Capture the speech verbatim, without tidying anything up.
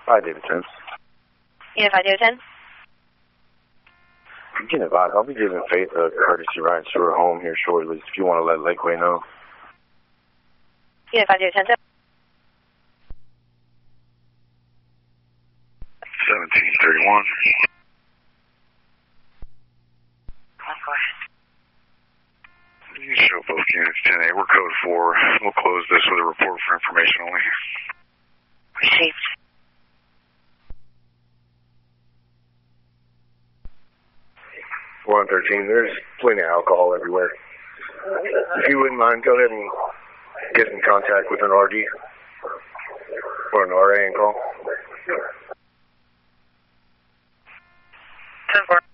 Hi, David ten. Unit five David ten. You can advise. I'll be giving Faith a courtesy ride to her home here shortly. If you want to let Lakeway know. Unit five David ten. Seventeen thirty-one. Go ahead. You can show both units ten A. We're code four. We'll close this with a report for information only. Received. one thirteen, there's plenty of alcohol everywhere. If you wouldn't mind, go ahead and get in contact with an R D or an R A and call. ten four.